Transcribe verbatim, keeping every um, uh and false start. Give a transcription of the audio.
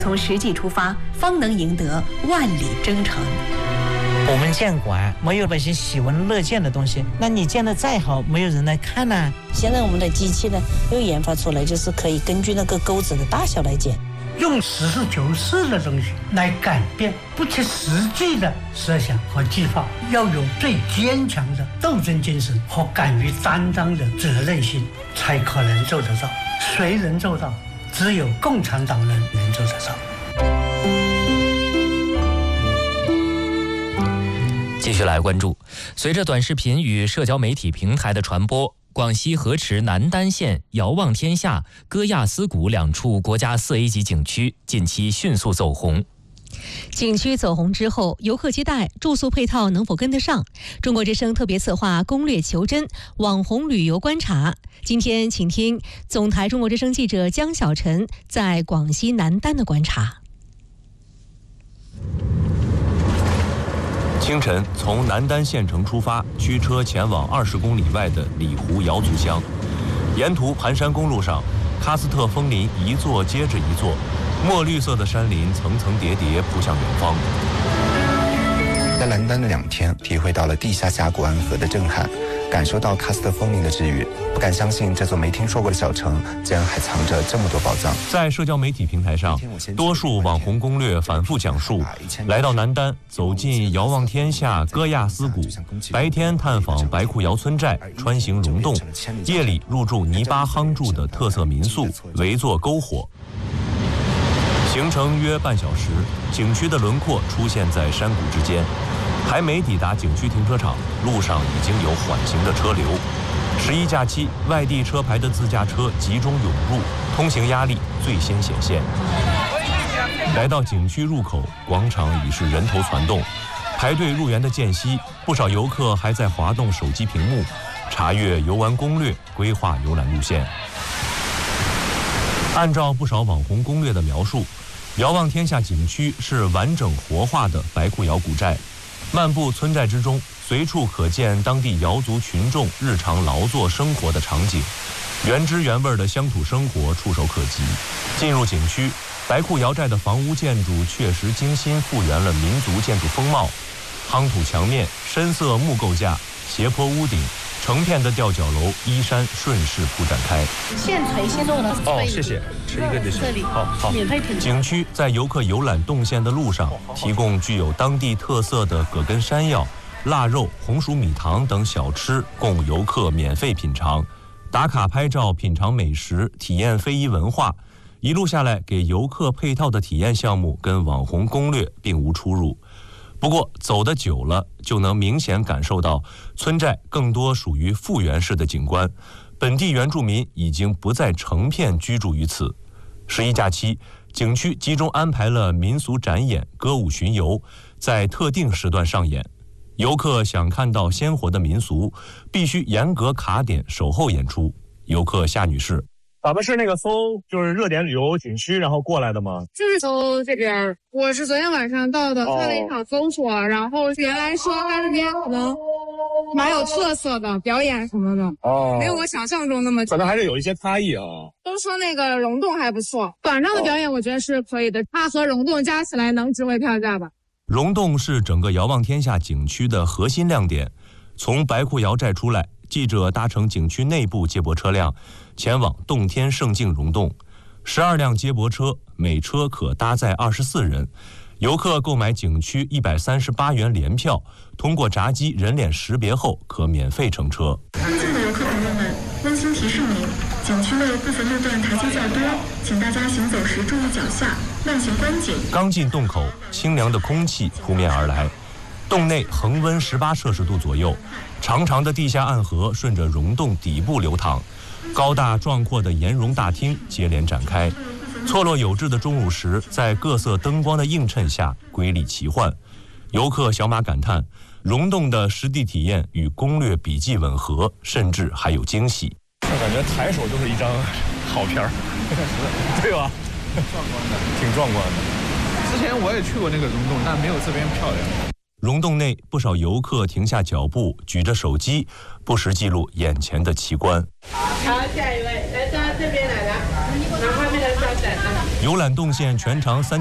从实际出发，方能赢得万里征程。 我们建馆没有那些喜闻乐见的东西，那你建的再好，没有人来看呢、啊。 现在我们的机器呢，又研发出来，就是可以根据那个钩子的大小来建， 用实事求是的东西来改变不切实际的设想和计划，要有最坚强的斗争精神和敢于担当的责任心，才可能做得到。谁能做到？只有共产党人能做得到。 继续来关注，随着短视频与社交媒体平台的传播，广西河池南丹县遥望天下、戈亚斯谷两处国家四 A 级景区近期迅速走红。 景区走红之后，游客接待、住宿配套能否跟得上？中国之声特别策划攻略求真，网红旅游观察。今天请听总台中国之声记者江小晨在广西南丹的观察。 清晨从南丹县城出发，驱车前往二十公里外的里湖瑶族乡。沿途盘山公路上，喀斯特枫林一座接着一座，墨绿色的山林层层叠叠铺向远方。 在南丹的两天，体会到了地下峡谷安河的震撼，感受到喀斯特枫林的治愈，不敢相信这座没听说过的小城竟然还藏着这么多宝藏。 在社交媒体平台上，多数网红攻略反复讲述，来到南丹，走进遥望天下戈亚斯谷，白天探访白库瑶村寨，穿行溶洞，夜里入住泥巴夯筑的特色民宿，围坐篝火。行程约半小时，景区的轮廓出现在山谷之间，还没抵达景区停车场，路上已经有缓行的车流。十一假期，外地车牌的自驾车集中涌入，通行压力最先显现。来到景区入口，广场已是人头攒动，排队入园的间隙，不少游客还在滑动手机屏幕，查阅游玩攻略，规划游览路线。按照不少网红攻略的描述，遥望天下景区是完整活化的白库瑶古寨，漫步村寨之中，随处可见当地瑶族群众日常劳作生活的场景，原汁原味的乡土生活触手可及。进入景区，白库瑶寨的房屋建筑确实精心复原了民族建筑风貌，夯土墙面、深色木构架、斜坡屋顶，成片的吊脚楼依山顺势铺展开。 现锤现做的。 哦，谢谢，吃一个就行。 这里好好。 免费品尝。 景区在游客游览动线的路上，提供具有当地特色的葛根山药、腊肉、红薯米糖等小吃，供游客免费品尝。打卡拍照、品尝美食、体验非遗文化，一路下来给游客配套的体验项目跟网红攻略并无出入。不过走得久了，就能明显感受到村寨更多属于复原式的景观，本地原住民已经不再成片居住于此。十一假期，景区集中安排了民俗展演、歌舞巡游，在特定时段上演。游客想看到鲜活的民俗，必须严格卡点守候演出。游客夏女士， 咱们是那个搜就是热点旅游景区然后过来的吗？ 就是搜这边，我是昨天晚上到的，看了一场搜索，哦、然后原来说它这边可能蛮有特色的表演什么的，哦，没有我想象中那么， 可能还是有一些差异啊。 都说那个溶洞还不错，晚上的表演我觉得是可以的，它和溶洞加起来能值回票价吧。 溶洞是整个遥望天下景区的核心亮点。从白库瑶寨出来，记者搭乘景区内部接驳车辆，前往洞天胜境溶洞。十二辆接驳车，每车可搭载二十四人。游客购买景区一百三十八元联票，通过闸机人脸识别后，可免费乘车。 尊敬的游客朋友们，温馨提示您，景区内部分路段台阶较多，请大家行走时注意脚下，慢行观景。 刚进洞口，清凉的空气扑面而来。洞内恒温十八摄氏度左右，长长的地下暗河顺着溶洞底部流淌，高大壮阔的岩溶大厅接连展开。错落有致的钟乳石在各色灯光的映衬下瑰丽奇幻。游客小马感叹，溶洞的实地体验与攻略笔记吻合，甚至还有惊喜。 我感觉抬手就是一张好片儿，对吧？壮观的，挺壮观的。之前我也去过那个溶洞，但没有这边漂亮。 溶洞内不少游客停下脚步，举着手机，不时记录眼前的奇观。 好，下一位，来到这边来了。 游览动线全长三。